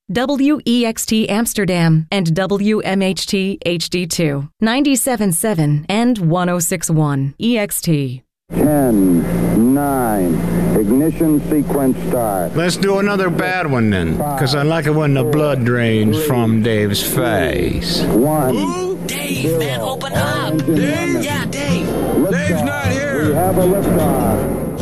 WEXT Amsterdam, and WMHT HD2, 97.7 and 106.1 EXT. 10, 9, ignition sequence start. Let's do another bad one then, because I like it when the blood drains from Dave's face. 1. Ooh, Dave, man, open up. Dave? Yeah, Dave. Dave's not here. We have a liftoff.